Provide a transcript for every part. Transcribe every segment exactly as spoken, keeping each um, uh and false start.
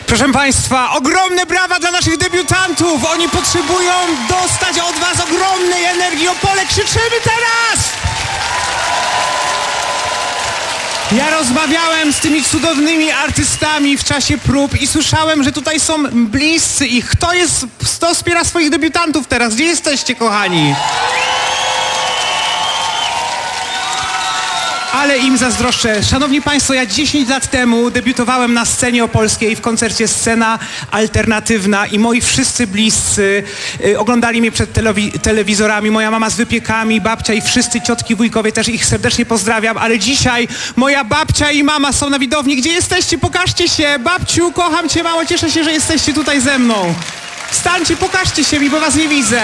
Proszę Państwa, ogromne brawa dla naszych debiutantów! Oni potrzebują dostać od Was ogromnej energii. Opole, krzyczymy teraz! Ja rozmawiałem z tymi cudownymi artystami w czasie prób i słyszałem, że tutaj są bliscy ich. Kto jest, kto wspiera swoich debiutantów teraz? Gdzie jesteście, kochani? Ale im zazdroszczę. Szanowni Państwo, ja dziesięć lat temu debiutowałem na scenie opolskiej w koncercie Scena Alternatywna i moi wszyscy bliscy y, oglądali mnie przed telewi telewizorami. Moja mama z wypiekami, babcia i wszyscy ciotki, wujkowie, też ich serdecznie pozdrawiam. Ale dzisiaj moja babcia i mama są na widowni. Gdzie jesteście? Pokażcie się. Babciu, kocham Cię, mamo, cieszę się, że jesteście tutaj ze mną. Wstańcie, pokażcie się mi, bo Was nie widzę.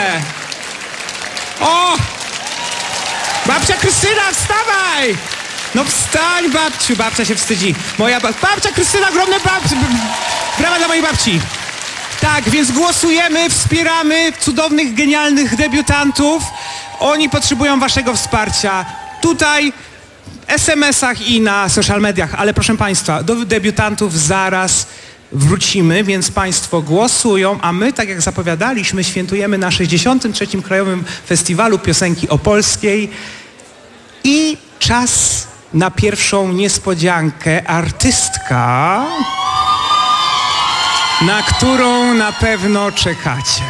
O! Babcia Krystyna, wstawaj! No wstań, babciu, babcia się wstydzi. Moja ba babcia Krystyna, ogromne babci. Brawa dla mojej babci. Tak, więc głosujemy, wspieramy cudownych, genialnych debiutantów. Oni potrzebują waszego wsparcia. Tutaj w es em esach i na social mediach. Ale proszę Państwa, do debiutantów zaraz wrócimy, więc Państwo głosują, a my, tak jak zapowiadaliśmy, świętujemy na sześćdziesiątym trzecim Krajowym Festiwalu Piosenki Opolskiej i czas na pierwszą niespodziankę. Artystka, na którą na pewno czekacie.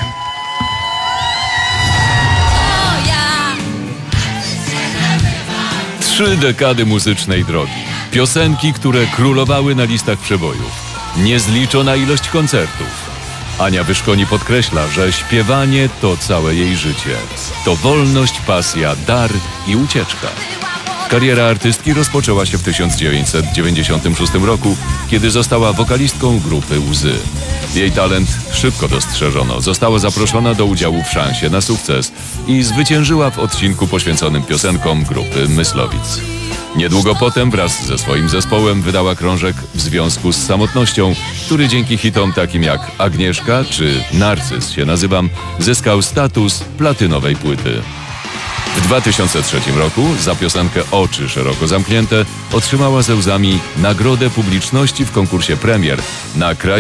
Trzy dekady muzycznej drogi. Piosenki, które królowały na listach przebojów. Niezliczona ilość koncertów. Ania Wyszkoni podkreśla, że śpiewanie to całe jej życie. To wolność, pasja, dar i ucieczka. Kariera artystki rozpoczęła się w tysiąc dziewięćset dziewięćdziesiątym szóstym roku, kiedy została wokalistką grupy Łzy. Jej talent szybko dostrzeżono, została zaproszona do udziału w Szansie na sukces i zwyciężyła w odcinku poświęconym piosenkom grupy Myslowic. Niedługo potem wraz ze swoim zespołem wydała krążek W związku z samotnością, który dzięki hitom takim jak Agnieszka czy Narcyz się nazywam, zyskał status platynowej płyty. W dwa tysiące trzecim roku za piosenkę Oczy szeroko zamknięte otrzymała ze łzami nagrodę publiczności w konkursie premier na kraj